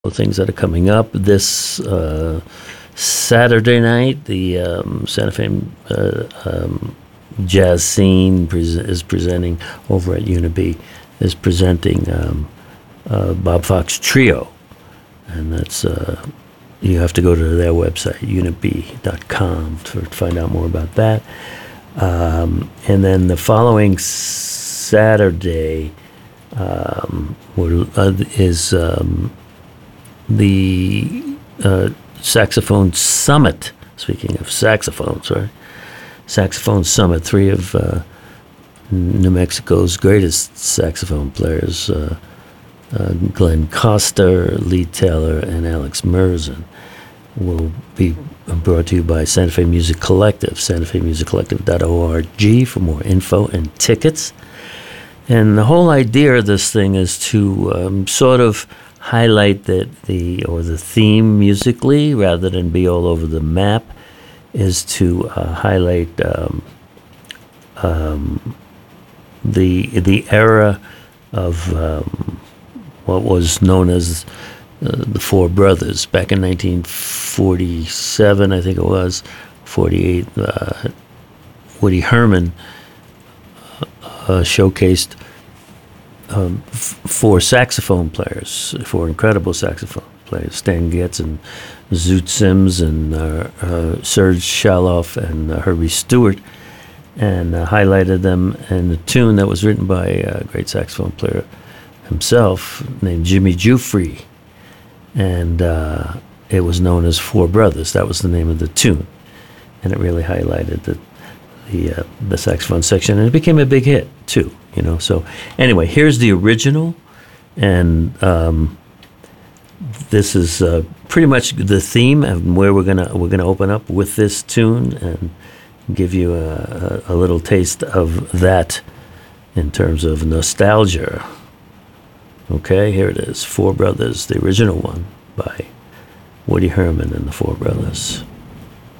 things that are coming up this Saturday night. The Santa Fe jazz scene is presenting over at Unibee, is presenting Bob Fox Trio, and that's you have to go to their website, unibee.com, to find out more about that. And then the following Saturday is the Saxophone Summit. Speaking of saxophones, right? Saxophone Summit. Three of New Mexico's greatest saxophone players, Glenn Coster, Lee Taylor, and Alex Merzen, will be brought to you by Santa Fe Music Collective, santafemusiccollective.org for more info and tickets. And the whole idea of this thing is to sort of highlight the theme musically, rather than be all over the map, is to highlight the era of what was known as the Four Brothers back in 1947, I think it was 48. Woody Herman showcased four saxophone players, four incredible saxophone players: Stan Getz and Zoot Sims and Serge Shaloff and Herbie Stewart, and highlighted them in a tune that was written by a great saxophone player himself named Jimmy Giuffre, and it was known as Four Brothers. That was the name of the tune, and it really highlighted the saxophone section, and it became a big hit too. So anyway, here's the original, and this is pretty much the theme and where we're gonna open up with this tune and give you a little taste of that in terms of nostalgia. Okay, here it is, Four Brothers, the original one by Woody Herman and the Four Brothers.